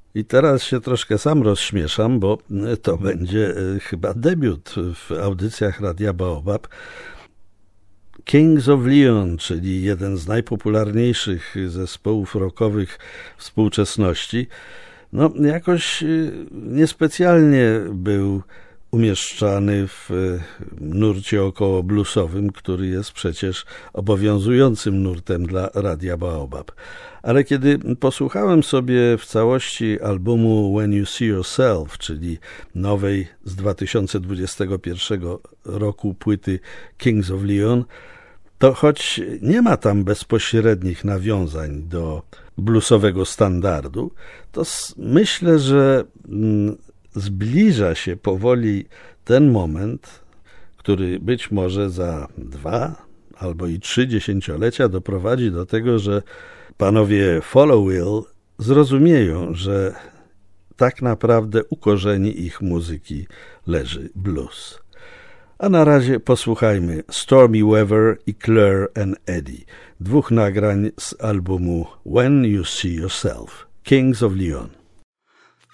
I teraz się troszkę sam rozśmieszam, bo to będzie chyba debiut w audycjach Radia Baobab. Kings of Leon, czyli jeden z najpopularniejszych zespołów rockowych współczesności, jakoś niespecjalnie był umieszczany w nurcie około bluesowym, który jest przecież obowiązującym nurtem dla Radia Baobab. Ale kiedy posłuchałem sobie w całości albumu When You See Yourself, czyli nowej z 2021 roku płyty Kings of Leon, to choć nie ma tam bezpośrednich nawiązań do bluesowego standardu, to myślę, że zbliża się powoli ten moment, który być może za 2 albo i 3 dziesięciolecia doprowadzi do tego, że panowie Follow Will zrozumieją, że tak naprawdę u korzeni ich muzyki leży blues. A na razie posłuchajmy Stormy Weather i Claire and Eddie, 2 nagrań z albumu When You See Yourself, Kings of Leon.